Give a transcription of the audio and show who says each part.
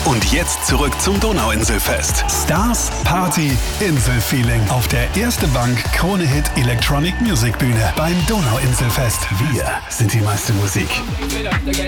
Speaker 1: Und jetzt zurück zum Donauinselfest. Stars, Party, Inselfeeling. Auf der Erste Bank Krone Hit Electronic Music Bühne beim Donauinselfest. Wir sind die meiste Musik.